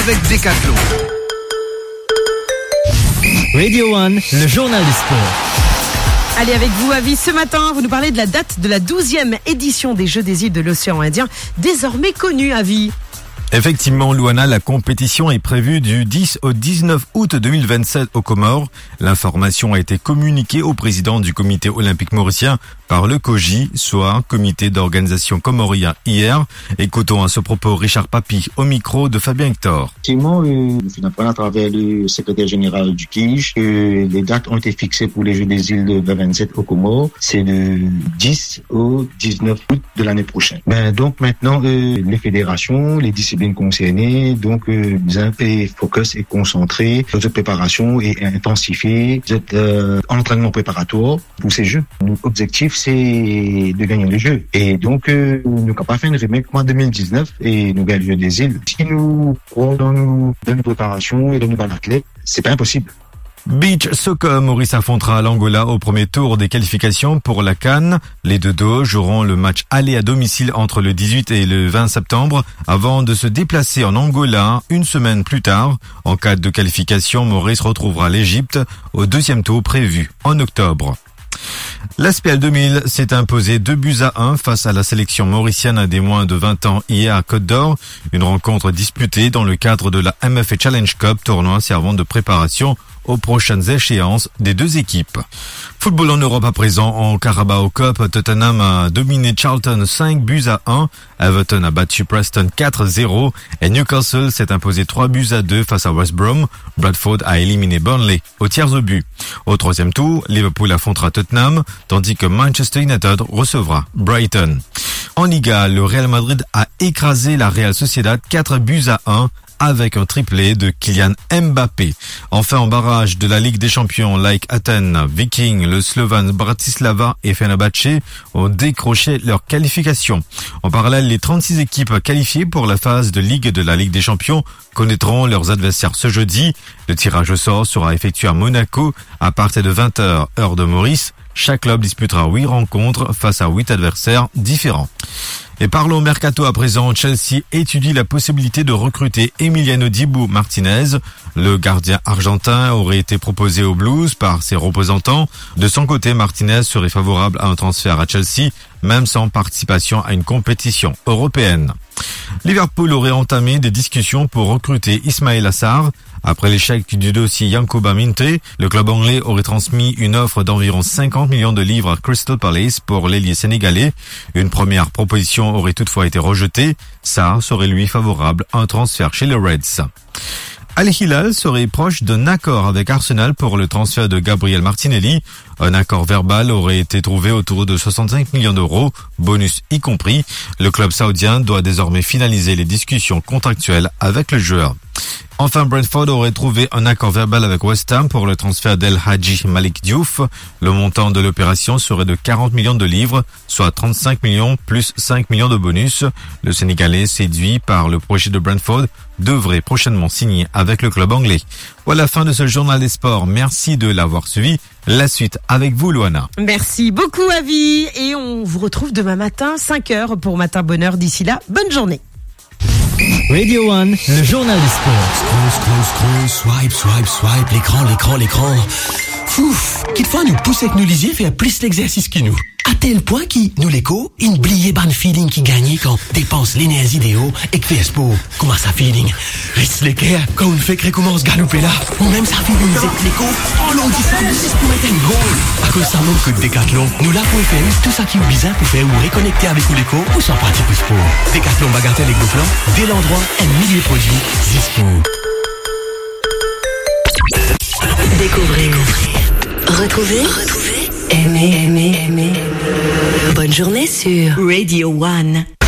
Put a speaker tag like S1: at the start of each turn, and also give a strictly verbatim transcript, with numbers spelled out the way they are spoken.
S1: avec Decathlon.
S2: Radio One, le journal du sport.
S3: Allez, avec vous, Avi, ce matin, vous nous parlez de la date de la douzième édition des Jeux des îles de l'océan Indien, désormais connue, Avi.
S4: Effectivement, Luana, la compétition est prévue du dix au dix-neuf août deux mille vingt-sept aux Comores. L'information a été communiquée au président du comité olympique mauricien par le C O J, soit comité d'organisation comorien hier. Écoutons à ce propos Richard Papy au micro de Fabien Hector.
S5: Effectivement, euh, nous apprenons à travers le secrétaire général du C I J que les dates ont été fixées pour les Jeux des îles de deux mille vingt-sept aux Comores. C'est du dix au dix-neuf août de l'année prochaine. Ben, donc maintenant, euh, les fédérations, les disciplines concernées, donc euh, et focus est concentré sur cette préparation et intensifier cet euh, entraînement préparatoire pour ces Jeux. Notre objectif, c'est de gagner les Jeux. Et donc, euh, nous n'avons pas fait une remake en deux mille dix-neuf et nous gagnons les Jeux des îles. Si nous croyons dans nos, dans nos préparations et dans nos athlètes, c'est pas impossible.
S4: Beach Soccer, Maurice affrontera l'Angola au premier tour des qualifications pour la CAN. Les deux dos joueront le match aller à domicile entre le dix-huit et le vingt septembre avant de se déplacer en Angola une semaine plus tard. En cas de qualification, Maurice retrouvera l'Égypte au deuxième tour prévu en octobre. L'A S P L deux mille s'est imposé deux buts à un face à la sélection mauricienne des moins de vingt ans hier à Côte d'Or. Une rencontre disputée dans le cadre de la M F A Challenge Cup, tournoi servant de préparation aux prochaines échéances des deux équipes. Football en Europe à présent, en Carabao Cup, Tottenham a dominé Charlton cinq buts à un, Everton a battu Preston quatre zéro et Newcastle s'est imposé trois buts à deux face à West Brom. Bradford a éliminé Burnley au tiers au but. Au troisième tour, Liverpool affrontera Tottenham, tandis que Manchester United recevra Brighton. En Liga, le Real Madrid a écrasé la Real Sociedad quatre buts à un avec un triplé de Kylian Mbappé. Enfin, en barrage de la Ligue des Champions, like Athènes, Viking, le Slovan Bratislava et Fenerbahçe ont décroché leur qualification. En parallèle, les trente-six équipes qualifiées pour la phase de Ligue de la Ligue des Champions connaîtront leurs adversaires ce jeudi. Le tirage au sort sera effectué à Monaco à partir de vingt heures, heure de Maurice. Chaque club disputera huit rencontres face à huit adversaires différents. Et parlons mercato à présent. Chelsea étudie la possibilité de recruter Emiliano Dibu Martinez. Le gardien argentin aurait été proposé aux Blues par ses représentants. De son côté, Martinez serait favorable à un transfert à Chelsea, même sans participation à une compétition européenne. Liverpool aurait entamé des discussions pour recruter Ismaël Assar. Après l'échec du dossier Yankuba Minte, le club anglais aurait transmis une offre d'environ cinquante millions de livres à Crystal Palace pour l'ailier sénégalais. Une première proposition aurait toutefois été rejetée. Sarr serait lui favorable à un transfert chez les Reds. Al Hilal serait proche d'un accord avec Arsenal pour le transfert de Gabriel Martinelli. Un accord verbal aurait été trouvé autour de soixante-cinq millions d'euros, bonus y compris. Le club saoudien doit désormais finaliser les discussions contractuelles avec le joueur. Enfin, Brentford aurait trouvé un accord verbal avec West Ham pour le transfert d'El Hadji Malik Diouf. Le montant de l'opération serait de quarante millions de livres, soit trente-cinq millions plus cinq millions de bonus. Le Sénégalais, séduit par le projet de Brentford, devrait prochainement signer avec le club anglais. Voilà la fin de ce journal des sports. Merci de l'avoir suivi. La suite avec vous, Luana.
S3: Merci beaucoup, Avi. Et on vous retrouve demain matin, cinq heures pour Matin Bonheur. D'ici là, bonne journée.
S2: Radio One, le journal du sport.
S6: Scroll, scroll, scroll, swipe, swipe, swipe, l'écran, l'écran, l'écran. Fouf, quelquefois nous pousse avec nous lisier faire plus l'exercice que nous. À tel point qui, nous l'écho, une blier ban feeling qui gagne quand dépense l'énergie idéaux et que fait sport. Comment ça feeling? Reste l'équerre quand on fait que commence galoper là. Ou même ça feeling avec l'écho. Oh l'on dit ça, c'est pour mettre un goal. À cause ça manque que de Decathlon. Nous là pour faire tout ça qui est bizarre pour faire ou réconnecter avec ou l'écho ou sans pratique pour sport. Decathlon bagatelle et plan dès l'endroit, un millier de produits, Zispo.
S7: Découvrez, retrouvez, retrouvez, aimez, aimez, aimez. Bonne journée sur Radio One.